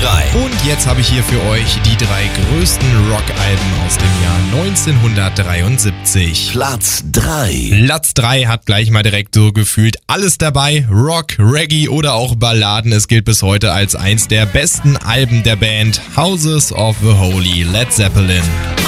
3. Und jetzt habe ich hier für euch die 3 größten Rockalben aus dem Jahr 1973. Platz 3. Platz 3 hat gleich mal direkt so gefühlt alles dabei. Rock, Reggae oder auch Balladen. Es gilt bis heute als eins der besten Alben der Band. Houses of the Holy, Led Zeppelin.